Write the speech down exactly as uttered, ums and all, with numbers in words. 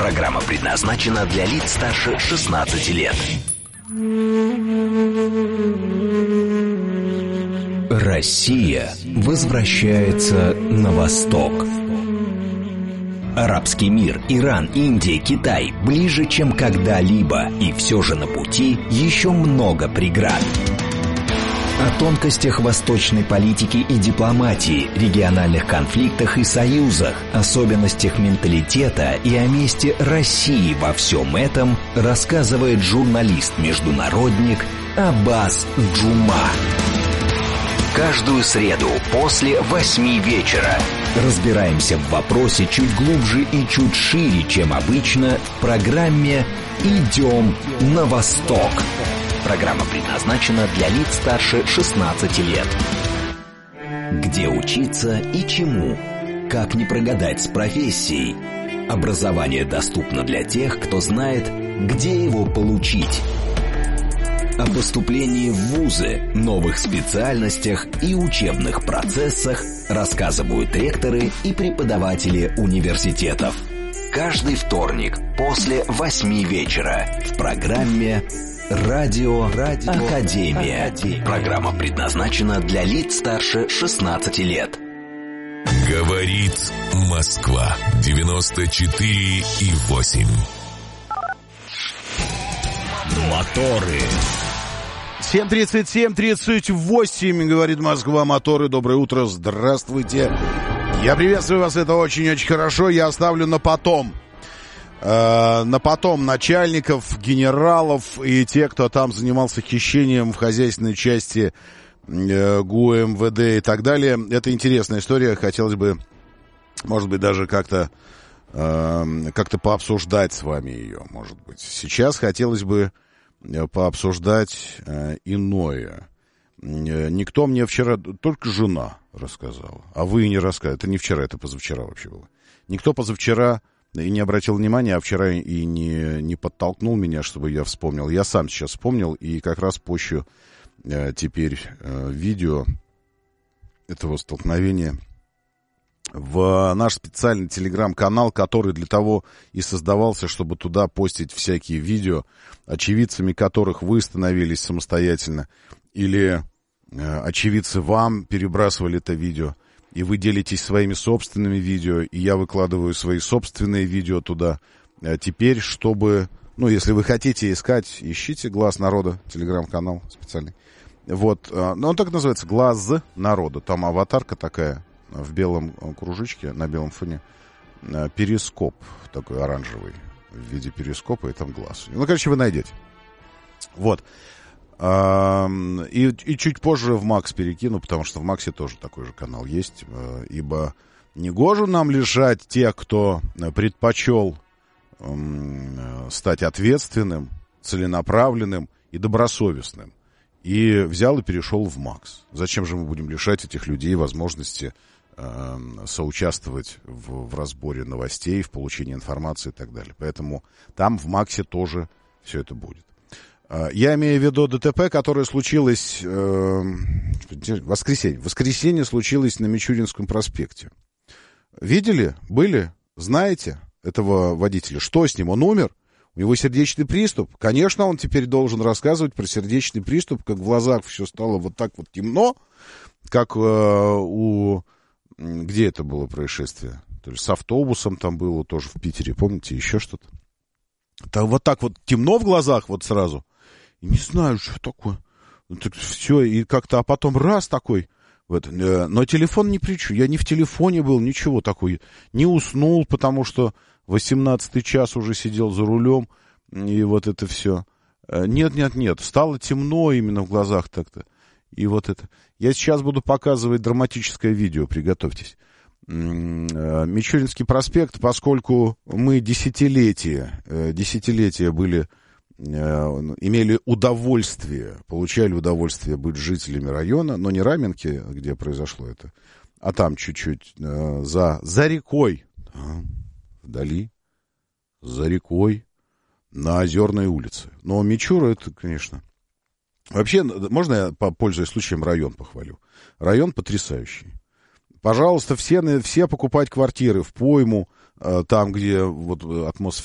Программа предназначена для лиц старше шестнадцати лет. Россия возвращается на восток. Арабский мир, Иран, Индия, Китай ближе, чем когда-либо. И все же на пути еще много преград. О тонкостях восточной политики и дипломатии, региональных конфликтах и союзах, особенностях менталитета и о месте России во всем этом рассказывает журналист-международник Аббас Джума. Каждую среду после восьми вечера разбираемся в вопросе чуть глубже и чуть шире, чем обычно, в программе «Идем на восток». Программа предназначена для лиц старше шестнадцати лет. Где учиться и чему? Как не прогадать с профессией? Образование доступно для тех, кто знает, где его получить. О поступлении в вузы, новых специальностях и учебных процессах рассказывают ректоры и преподаватели университетов. Каждый вторник после восьми вечера в программе «Радио, Радио Академия». Академия. Программа предназначена для лиц старше шестнадцати лет. Говорит Москва. девяносто четыре и восемь. Моторы. семь тридцать семь тридцать восемь, говорит Москва, моторы. Доброе утро, здравствуйте. Я приветствую вас, это очень-очень хорошо. Я оставлю на потом. Э, на потом начальников, генералов и те, кто там занимался хищением в хозяйственной части э, ГУ, МВД и так далее. Это интересная история. Хотелось бы, может быть, даже как-то э, как-то пообсуждать с вами ее, может быть. Сейчас хотелось бы пообсуждать э, иное. Э, никто мне вчера, только жена рассказала, а вы и не рассказывали. Это не вчера, это позавчера вообще было. Никто позавчера и не обратил внимания, а вчера и не, не подтолкнул меня, чтобы я вспомнил. Я сам сейчас вспомнил и как раз пощу э, теперь э, видео этого столкновения в наш специальный телеграм-канал, который для того и создавался, чтобы туда постить всякие видео, очевидцами которых вы становились самостоятельно, или э, очевидцы вам перебрасывали это видео, и вы делитесь своими собственными видео, и я выкладываю свои собственные видео туда. А теперь, чтобы, ну, если вы хотите искать, ищите «Глаз народа», телеграм-канал специальный. Вот, ну, он так называется, «Глаз народа». Там аватарка такая, в белом кружочке, на белом фоне, перископ такой оранжевый, в виде перископа, и там глаз. Ну, короче, вы найдете. Вот. И, и чуть позже в Макс перекину, потому что в Максе тоже такой же канал есть, ибо негоже нам лишать тех, кто предпочел стать ответственным, целенаправленным и добросовестным, и взял и перешел в Макс. Зачем же мы будем лишать этих людей возможности э, соучаствовать в, в разборе новостей, в получении информации и так далее. Поэтому там в Максе тоже все это будет. Э, я имею в виду ДТП, которое случилось э, в воскресенье. В воскресенье случилось на Мичуринском проспекте. Видели? Были? Знаете этого водителя? Что с ним? Он умер? У него сердечный приступ. Конечно, он теперь должен рассказывать про сердечный приступ, как в глазах все стало вот так вот темно, как э, у... Где это было происшествие? То есть с автобусом там было тоже в Питере, помните, еще что-то? Так, вот так вот темно в глазах вот сразу. И не знаю, что такое. Так все, и как-то, а потом раз такой... Вот, э, но телефон не причу. Я не в телефоне был, ничего такого. Не уснул, потому что восемнадцатый час уже сидел за рулем, и вот это все. Нет, нет, нет, стало темно именно в глазах так-то. И вот это. Я сейчас буду показывать драматическое видео, приготовьтесь. Мичуринский проспект, поскольку мы десятилетия, десятилетия были, имели удовольствие, получали удовольствие быть жителями района, но не Раменки, где произошло это, а там чуть-чуть за, за рекой, вдали, за рекой, на Озерной улице. Но Мичура это, конечно... Вообще, можно я, пользуясь случаем, район похвалю? Район потрясающий. Пожалуйста, все, все покупать квартиры в пойму, там, где вот атмосфера